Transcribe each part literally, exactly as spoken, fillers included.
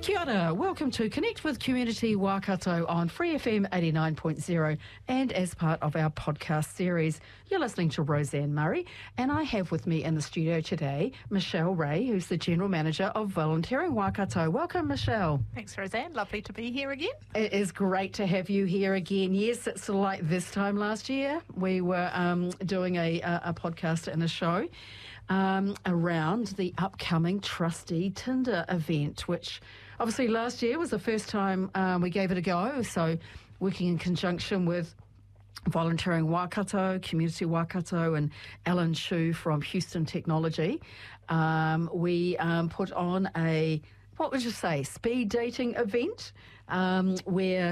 Kia ora, welcome to Connect with Community Waikato on Free F M eighty-nine point zero, and as part of our podcast series, you're listening to Roseanne Murray, and I have with me in the studio today Michelle Ray, who's the General Manager of Volunteering Waikato. Welcome, Michelle. Thanks, Roseanne. Lovely to be here again. It is great to have you here again. Yes, it's sort of like this time last year. We were um, doing a, a, a podcast and a show um, around the upcoming Trustee Tinder event, which obviously last year was the first time um, we gave it a go. So working in conjunction with Volunteering Waikato, Community Waikato, and Alan Shu from Houston Technology, um, we um, put on a, what would you say, speed dating event um, where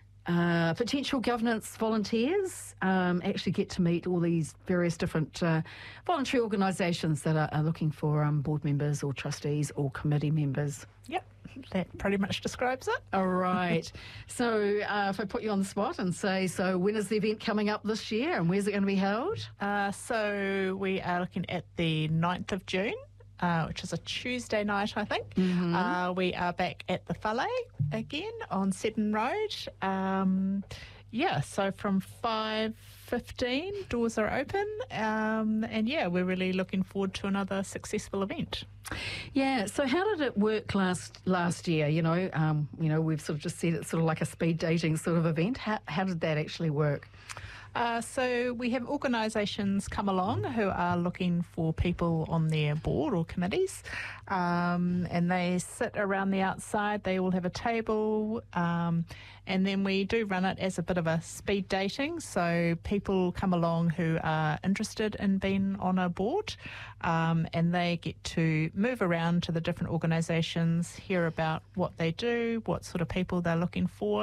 uh, potential governance volunteers um, actually get to meet all these various different uh, voluntary organisations that are, are looking for um, board members or trustees or committee members. Yep, that pretty much describes it. All right. So uh, if I put you on the spot and say, so when is the event coming up this year and where's it going to be held? Uh, so we are looking at the ninth of June. Uh, which is a Tuesday night, I think. Mm-hmm. Uh, we are back at the Whale again on Seddon Road. Um, yeah, so from five fifteen, doors are open. Um, and yeah, we're really looking forward to another successful event. Yeah, so how did it work last last year? You know, um, you know, we've sort of just said it's sort of like a speed dating sort of event. How, how did that actually work? Uh, so we have organisations come along who are looking for people on their board or committees, um, and they sit around the outside. They all have a table, um, and then we do run it as a bit of a speed dating. So people come along who are interested in being on a board, um, and they get to move around to the different organisations, hear about what they do, what sort of people they're looking for.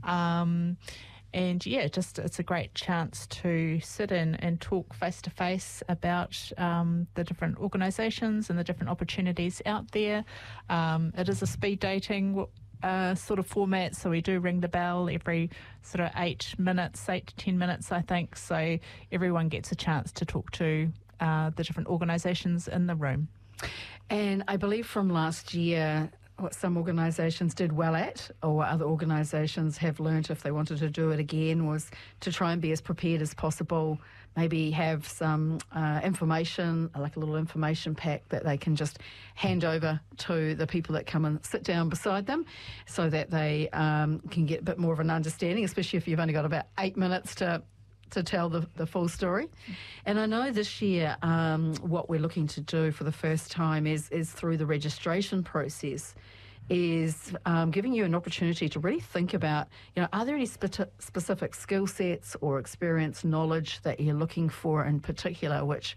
Um, And yeah, just it's a great chance to sit in and talk face to face about um, the different organisations and the different opportunities out there. Um, it is a speed dating uh, sort of format, so we do ring the bell every sort of eight minutes, eight to ten minutes, I think. So everyone gets a chance to talk to uh, the different organisations in the room. And I believe from last year, what some organisations did well at, or other organisations have learnt if they wanted to do it again, was to try and be as prepared as possible, maybe have some uh, information, like a little information pack that they can just hand over to the people that come and sit down beside them so that they um, can get a bit more of an understanding, especially if you've only got about eight minutes to to tell the, the full story. And I know this year um, what we're looking to do for the first time is, is through the registration process, is um, giving you an opportunity to really think about, you know, are there any spe- specific skill sets or experience, knowledge that you're looking for in particular, which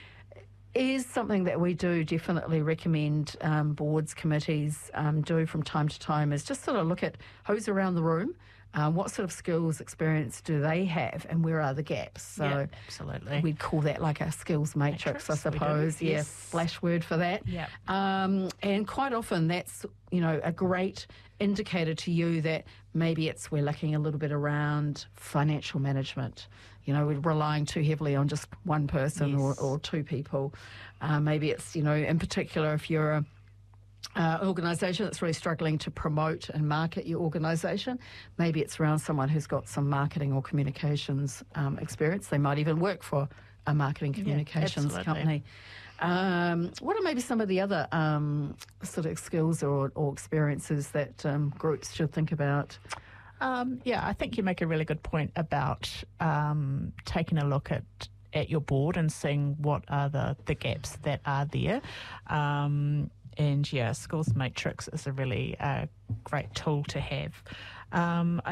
is something that we do definitely recommend um, boards, committees um, do from time to time, is just sort of look at who's around the room, um, what sort of skills, experience do they have, and where are the gaps. So yeah, absolutely. We'd call that like a skills matrix, matrix I suppose. Yeah, yes. Flash word for that. Yeah. Um, and quite often that's, you know, a great indicator to you that maybe it's we're lacking a little bit around financial management. You know, we're relying too heavily on just one person yes. or, or two people. Uh, maybe it's, you know, in particular if you're a Uh, organisation that's really struggling to promote and market your organisation. Maybe it's around someone who's got some marketing or communications um, experience. They might even work for a marketing communications yeah, company. Um, what are maybe some of the other um, sort of skills or, or experiences that um, groups should think about? Um, yeah, I think you make a really good point about um, taking a look at at your board and seeing what are the, the gaps that are there. Um, And yeah, Skills Matrix is a really uh, great tool to have. Um,